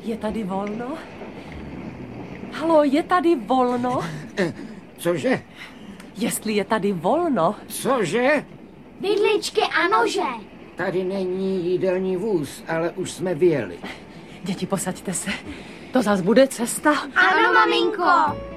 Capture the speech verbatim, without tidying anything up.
Je tady volno? Halo, je tady volno? Cože? Jestli je tady volno. Cože? Vidličky a nože. Tady není jídelní vůz, ale už jsme vyjeli. Děti, posaďte se. To zas bude cesta. Ano, maminko.